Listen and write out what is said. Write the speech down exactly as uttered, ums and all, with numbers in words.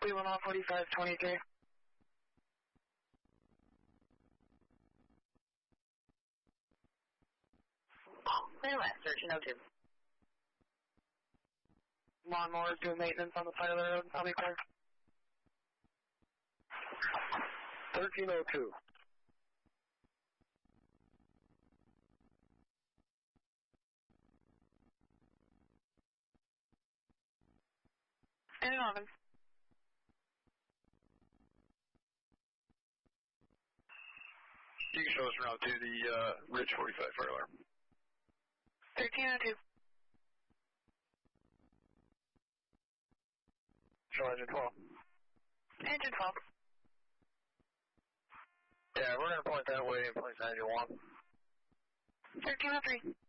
We went off forty-five twenty-three. Clear left, search in oh two. Lawnmowers doing maintenance on the side of the road. I'll be clear. thirteen oh two. ten eleven. You can show us around to the uh, Ridge forty-five fire alarm. thirteen oh two. Show engine twelve. Engine twelve. Yeah, we're going to point that way in place engine one. thirteen oh three.